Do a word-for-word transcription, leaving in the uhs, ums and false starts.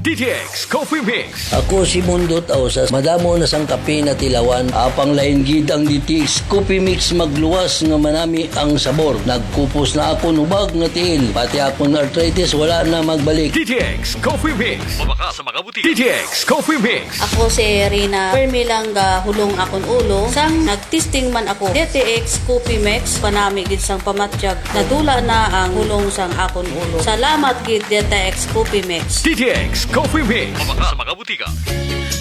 D T X Coffee Mix. Ako si Mundot Ausas, madamo na sang kape na tilawan. Apang lain gid ang D T X Coffee Mix magluwas nga manami ang sabor. Nagkupos na ako nubag nga tiil. Pati akong arthritis wala na magbalik. D T X Coffee Mix. Mabaka sa mga buti. D T X Coffee Mix. Ako si Rina Permilang ga hulong akon ulo. Sang nagtesting man ako D T X Coffee Mix panami gid sang pamatjag. Nadula na ang hulong sang akon ulo. Salamat gid D T X Coffee Mix. D T X Coffee Mix. Mabaka sa mga butika.